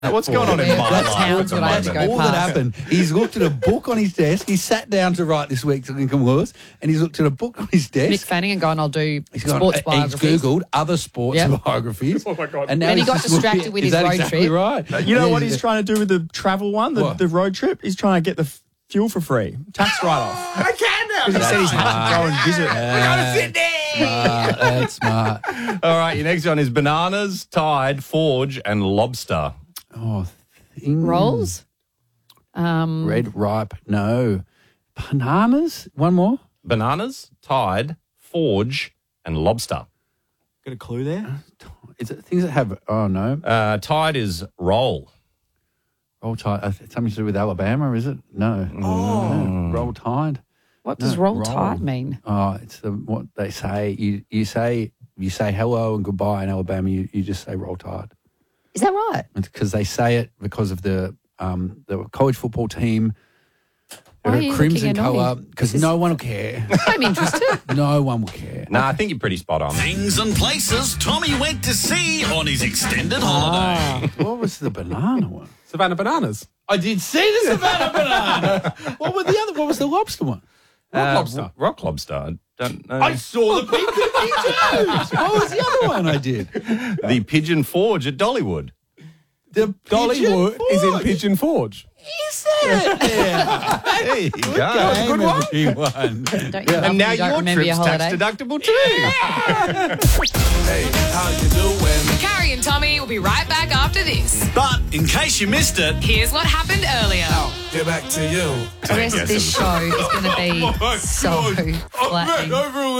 What's going on in my life? Towns would I have to go All that past. happened, he's looked at a book on his desk. He sat down to write this week's Lincoln Wars, and he's looked at a book on his Mick desk. Fanning and gone, I'll do He's gone, sports he's biographies. Googled other sports Yep. biographies. Oh, my God. And, now And he he's got just looking- distracted with is his that road exactly trip. right? You know Yeah, what he's trying to do with the travel one, What? the road trip? He's trying to get the fuel for free. Tax write-off. I can now. Because he said he's had to go and visit. We're going to Sydney. That's smart. All right, your next one is bananas, Tide, Forge, and Lobster. Oh, Rolls? Red ripe. No. Bananas? One more? Bananas, Tide, Forge, and Lobster. Got a clue there? Is it things that have, oh no. Tide is roll. Roll Tide. Something to do with Alabama, is it? No. No. Roll Tide. What does No, roll tide mean? Oh, it's what they say. You say hello and goodbye in Alabama. You just say Roll Tide. Is that right? It's because they say it because of the college football team. Why are you Crimson looking at colour me? because no one will care. I'm interested. No one will care. Nah, I think you're pretty spot on. Things and places Tommy went to see on his extended holiday. What was the banana one? Savannah Bananas. I did see the Savannah banana. What was the other? What was the lobster one? Lobster. Rock Lobster. I don't know. I saw the P52s. What was the other one I did? The Pigeon Forge at Dollywood. The Dollywood Pigeon is in Forge. Pigeon Forge. Is it? Yeah. There you go. That was a good one. Everyone. Don't you love And now you don't your remember trip's your tax holiday? deductible too. Hey, how you doing? Carrie and Tommy will be right back after this. But in case you missed it, Here's what happened earlier. Get back to you. The rest of this show is going to be so flattening. Over